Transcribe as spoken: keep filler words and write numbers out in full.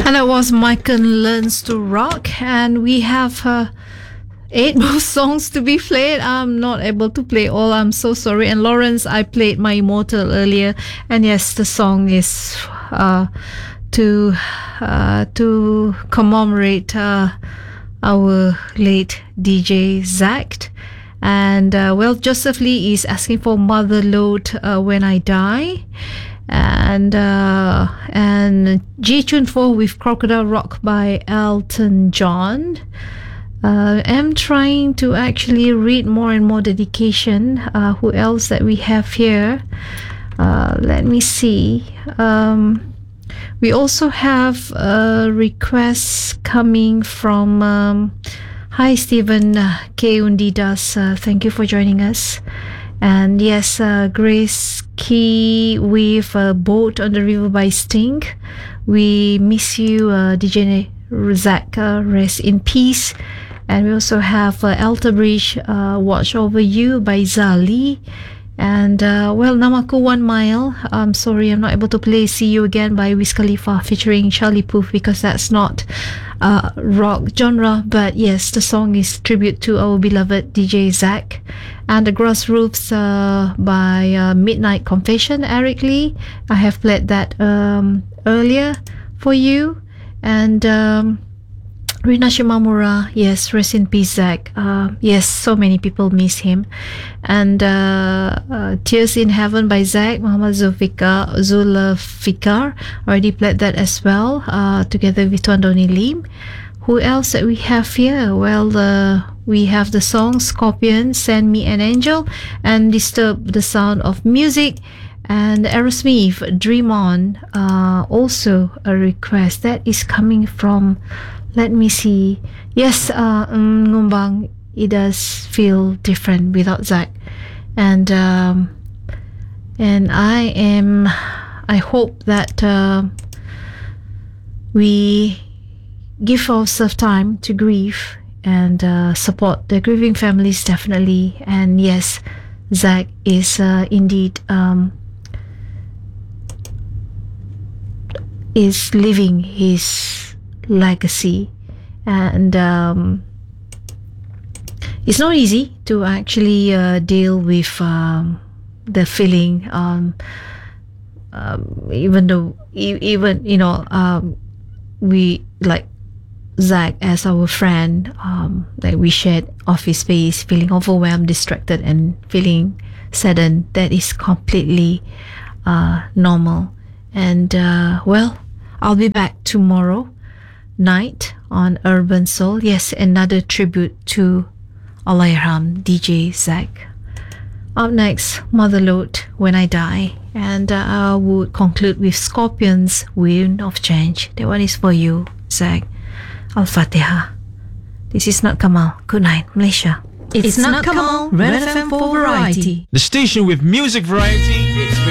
And that was Michael Learns to Rock, and we have uh, eight more songs to be played. I'm not able to play all. I'm so sorry. And Lawrence, I played My Immortal earlier, and yes, the song is uh, to uh, to commemorate uh, our late D J Zach. And uh, well, Joseph Lee is asking for Motherlode uh, When I Die. And uh, and G Tune four with Crocodile Rock by Elton John. Uh, I'm trying to actually read more and more dedication. Uh, who else that we have here? Uh, let me see. Um, we also have a request coming from um, hi Stephen uh, K. Undidas. Uh, thank you for joining us. And yes, uh, Grace Key with a Boat on the River by Sting. We miss you, uh, D J Zach. Uh, rest in peace. And we also have uh, Alter Bridge, uh, Watch Over You by Zali. And uh, well, Namaku One Mile. I'm sorry, I'm not able to play See You Again by Wiz Khalifa featuring Charlie Puth because that's not uh, rock genre. But yes, the song is tribute to our beloved D J Zach. And The Grassroots uh, by uh, Midnight Confession, Eric Lee. I have played that um, earlier for you. And um, Rina Shimamura, yes, rest in peace, Zach. Uh, yes, so many people miss him. And uh, uh, Tears in Heaven by Zach, Muhammad Zulfikar, Zulfikar, already played that as well, uh, together with Tuan Donny Lim. Who else that we have here? Well, uh, we have the song Scorpion, Send Me an Angel, and Disturb the Sound of Music. And Aerosmith, Dream On, uh, also a request that is coming from, let me see. Yes, uh, um, Ngumbang, it does feel different without Zach. And um, and I am, I hope that uh, we give ourselves time to grieve and uh, support the grieving families, definitely. And yes, Zach is uh, indeed um, is living his legacy. And um, it's not easy to actually uh, deal with um, the feeling, um, um, even though e- even you know um, we like Zach as our friend, um, like we shared office space, feeling overwhelmed, distracted, and feeling saddened. That is completely uh, normal. And uh, well, I'll be back tomorrow night on Urban Soul. Yes, another tribute to Allahyarham D J Zach. Up next, Motherlode When I Die. And uh, I would conclude with Scorpions, Wind of Change. That one is for you, Zach. Al-Fatiha. This is Not Kamal. Good night, Malaysia. It's, it's Not Kamal, Red F M for Variety. The station with music variety.